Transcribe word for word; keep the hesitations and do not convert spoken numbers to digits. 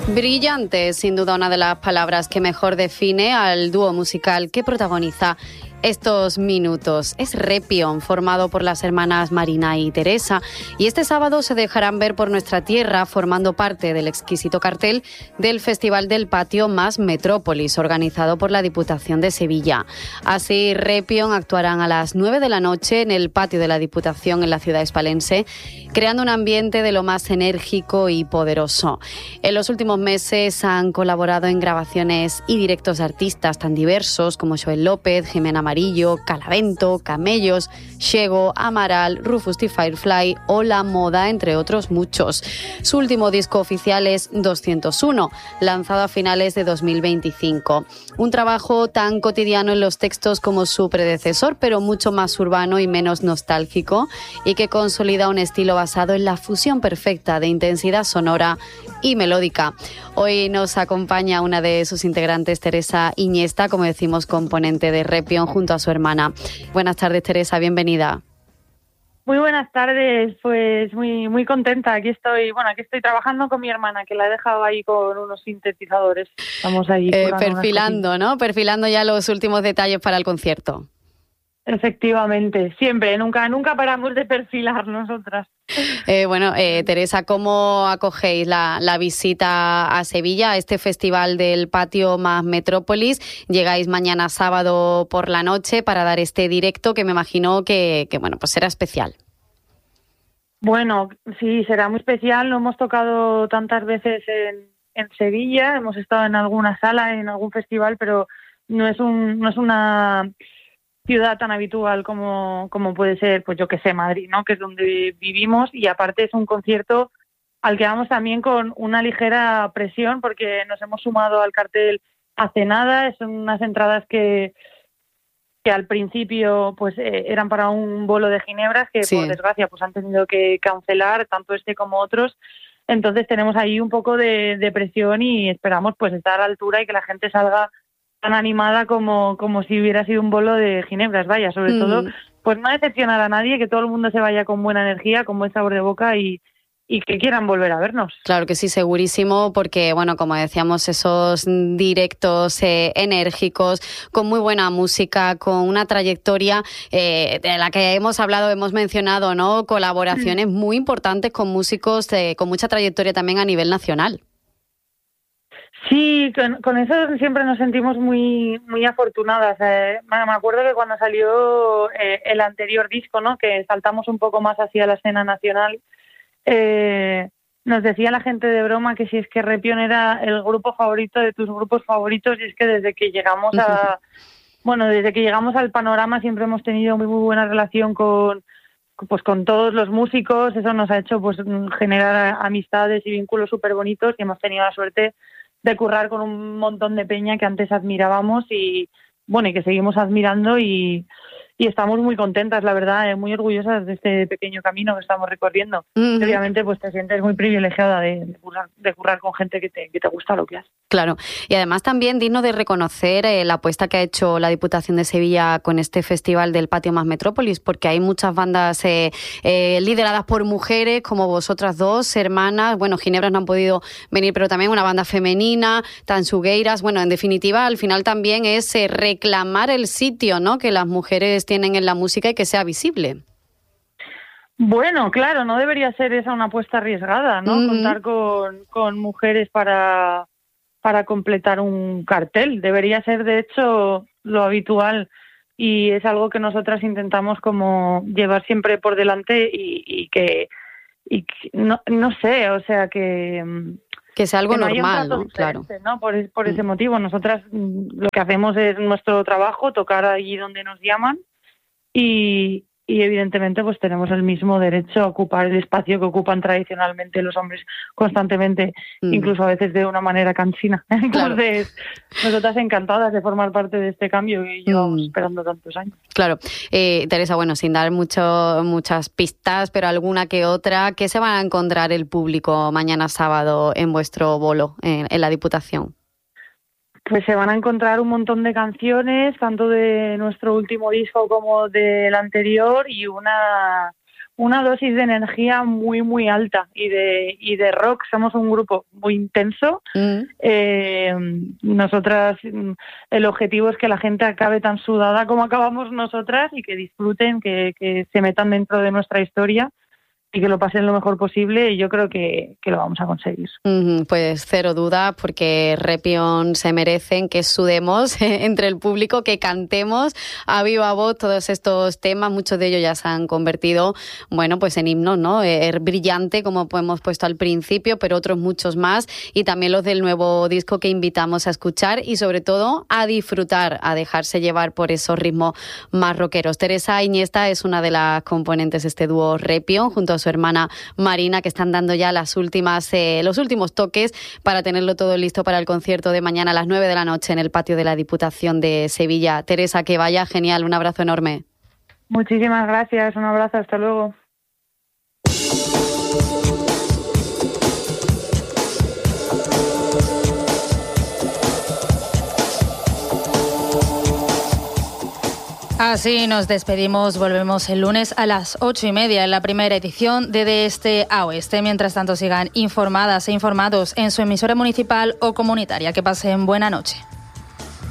Brillante es sin duda una de las palabras que mejor define al dúo musical que protagoniza estos minutos. Es Repion, formado por las hermanas Marina y Teresa, y este sábado se dejarán ver por nuestra tierra formando parte del exquisito cartel del Festival del Patio Más Metrópolis, organizado por la Diputación de Sevilla. Así, Repion actuarán a las nueve de la noche en el patio de la Diputación en la ciudad hispalense, creando un ambiente de lo más enérgico y poderoso. En los últimos meses han colaborado en grabaciones y directos de artistas tan diversos como Joel López, Jimena Amarillo, Calavento, Camellos, Shego, Amaral, Rufus T. Firefly o La Moda, entre otros muchos. Su último disco oficial es doscientos uno, lanzado a finales de dos mil veinticinco. Un trabajo tan cotidiano en los textos como su predecesor, pero mucho más urbano y menos nostálgico, y que consolida un estilo basado en la fusión perfecta de intensidad sonora y melódica. Hoy nos acompaña una de sus integrantes, Teresa Iñesta, como decimos, componente de Repion, junto a su hermana. Buenas tardes, Teresa, bienvenida. Muy buenas tardes, pues muy muy contenta. Aquí estoy, bueno, aquí estoy trabajando con mi hermana, que la he dejado ahí con unos sintetizadores. Estamos ahí eh, perfilando, ¿no? Perfilando ya los últimos detalles para el concierto. Efectivamente, siempre, nunca nunca paramos de perfilar nosotras. Eh, bueno, eh, Teresa, ¿cómo acogéis la, la visita a Sevilla, a este Festival del Patio Más Metrópolis? Llegáis mañana sábado por la noche para dar este directo que me imagino que, que bueno, pues será especial. Bueno, sí, será muy especial. Lo hemos tocado tantas veces en, en Sevilla, hemos estado en alguna sala, en algún festival, pero no es un no es una ciudad tan habitual como, como puede ser, pues yo que sé, Madrid, ¿no? Que es donde vivimos, y aparte es un concierto al que vamos también con una ligera presión porque nos hemos sumado al cartel hace nada. Son unas entradas que que al principio pues eh, eran para un bolo de ginebras que sí, por desgracia pues han tenido que cancelar tanto este como otros. Entonces tenemos ahí un poco de, de presión y esperamos pues estar a la altura y que la gente salga tan animada como, como si hubiera sido un bolo de ginebras, vaya, sobre mm. todo, pues no decepcionar a nadie, que todo el mundo se vaya con buena energía, con buen sabor de boca y, y que quieran volver a vernos. Claro que sí, segurísimo, porque, bueno, como decíamos, esos directos eh, enérgicos, con muy buena música, con una trayectoria eh, de la que hemos hablado, hemos mencionado, ¿no? Colaboraciones mm. muy importantes con músicos eh, con mucha trayectoria también a nivel nacional. Sí, con, con eso siempre nos sentimos muy muy afortunadas. Eh, me acuerdo que cuando salió eh, el anterior disco, ¿no? Que saltamos un poco más hacia la escena nacional, eh, nos decía la gente de broma que si es que Repion era el grupo favorito de tus grupos favoritos, y es que desde que llegamos a bueno desde que llegamos al panorama siempre hemos tenido muy, muy buena relación con pues con todos los músicos. Eso nos ha hecho pues generar amistades y vínculos súper bonitos, y hemos tenido la suerte de currar con un montón de peña que antes admirábamos y bueno y que seguimos admirando, y, y estamos muy contentas, la verdad, eh, muy orgullosas de este pequeño camino que estamos recorriendo. Uh-huh. Y obviamente pues te sientes muy privilegiada de, de, currar, de currar con gente que te, que te gusta lo que haces. Claro, y además también digno de reconocer eh, la apuesta que ha hecho la Diputación de Sevilla con este Festival del Patio Más Metrópolis, porque hay muchas bandas eh, eh, lideradas por mujeres, como vosotras dos, hermanas. Bueno, Ginebras no han podido venir, pero también una banda femenina, Tansugueiras. Bueno, en definitiva, al final también es eh, reclamar el sitio, ¿no?, que las mujeres tienen en la música y que sea visible. Bueno, claro, no debería ser esa una apuesta arriesgada, ¿no? Uh-huh. Contar con, con mujeres para, para completar un cartel. Debería ser, de hecho, lo habitual, y es algo que nosotras intentamos como llevar siempre por delante y, y que, y que no, no sé, o sea, que... Que sea algo que no normal, ¿no? Claro. ¿no? Por, por ese motivo. Nosotras lo que hacemos es nuestro trabajo, tocar allí donde nos llaman, y... y evidentemente pues tenemos el mismo derecho a ocupar el espacio que ocupan tradicionalmente los hombres constantemente, mm. incluso a veces de una manera cansina. Entonces, claro, nosotras encantadas de formar parte de este cambio que llevamos mm. esperando tantos años. Claro. Eh, Teresa, bueno, sin dar mucho, muchas pistas, pero alguna que otra, ¿qué se va a encontrar el público mañana sábado en vuestro bolo, en, en la Diputación? Pues se van a encontrar un montón de canciones, tanto de nuestro último disco como del anterior, y una una dosis de energía muy, muy alta y de, y de rock. Somos un grupo muy intenso. Mm. Eh, nosotras, el objetivo es que la gente acabe tan sudada como acabamos nosotras y que disfruten, que, que se metan dentro de nuestra historia y que lo pasen lo mejor posible, y yo creo que, que lo vamos a conseguir. Mm, pues cero duda, porque Repion se merecen que sudemos entre el público, que cantemos a viva voz todos estos temas. Muchos de ellos ya se han convertido, bueno, pues en himnos, ¿no? Er brillante, como hemos puesto al principio, pero otros muchos más, y también los del nuevo disco que invitamos a escuchar y sobre todo a disfrutar, a dejarse llevar por esos ritmos más rockeros. Teresa Iniesta es una de las componentes de este dúo Repion, junto a su hermana Marina, que están dando ya las últimas, eh, los últimos toques para tenerlo todo listo para el concierto de mañana a las nueve de la noche en el patio de la Diputación de Sevilla. Teresa, que vaya genial, un abrazo enorme. Muchísimas gracias, un abrazo, hasta luego. Así nos despedimos, volvemos el lunes a las ocho y media en la primera edición de De Este a Oeste. Mientras tanto, sigan informadas e informados en su emisora municipal o comunitaria. Que pasen buena noche.